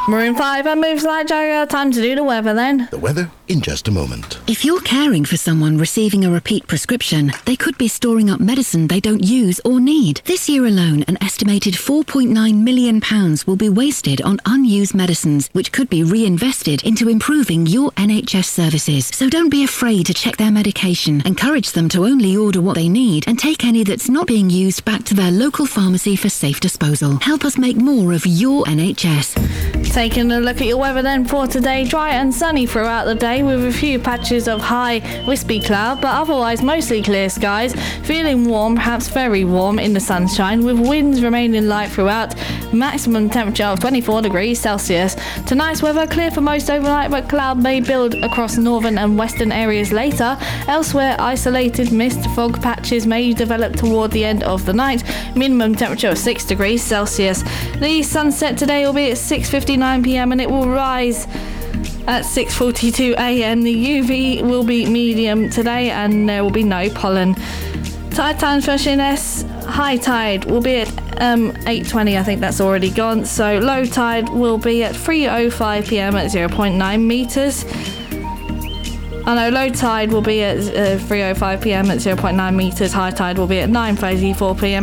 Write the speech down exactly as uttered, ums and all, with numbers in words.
Maroon five and Moves Like Jagger. Time to do the weather then. The weather in just a moment. If you're caring for someone receiving a repeat prescription, they could be storing up medicine they don't use or need. This year alone, an estimated four point nine million pounds will be wasted on unused medicines, which could be reinvested into improving your N H S services. So don't be afraid to check their medication. Encourage them to only order what they need and take any that's not being used back to their local pharmacy for safe disposal. Help us make more of your N H S. Taking a look at your weather then for today, dry and sunny throughout the day with a few patches of high wispy cloud, but otherwise mostly clear skies, feeling warm, perhaps very warm in the sunshine, with winds remaining light throughout, maximum temperature of twenty-four degrees Celsius. Tonight's weather clear for most overnight, but cloud may build across northern and western areas later. Elsewhere, isolated mist fog patches may develop toward the end of the night, minimum temperature of six degrees Celsius. The sunset today will be at six fifty-nine p m and it will rise at six forty-two a m. The U V will be medium today and there will be no pollen. Tide times for Sheerness. High tide will be at um, eight twenty, I think that's already gone. So low tide will be at three oh five p m at zero point nine metres. I know low tide will be at uh, three oh five p m at zero point nine metres. High tide will be at nine thirty-four p m